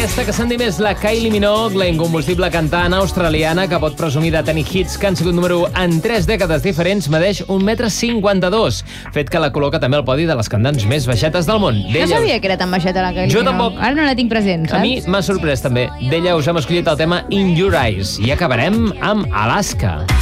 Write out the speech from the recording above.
aquesta que se'n diu més la Kylie Minogue, la incombustible cantant australiana que pot presumir de tenir hits que han sigut número 1 en 3 dècades diferents, medeix 1,52 m, fet que la col·loca també al podi de les cantants més baixetes del món. No sabia que era tan baixeta la Kylie Jo Minogue. tampoc. Ara no la tinc present, saps? A mi m'ha sorprès també. D'ella us hem escollit el tema In Your Eyes i acabarem amb Alaska.